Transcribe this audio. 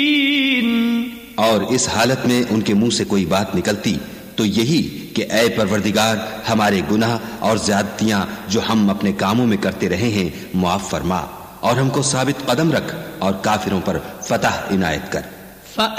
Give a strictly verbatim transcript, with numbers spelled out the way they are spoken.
और इस हालत में उनके मुंह से कोई बात निकलती तो यही कि ऐ परवरदिगार, हमारे गुनाह और ज्यादतियां जो हम अपने कामों में करते रहे हैं मुआफ फरमा और हमको साबित कदम रख और काफिरों पर फतह इनायत कर।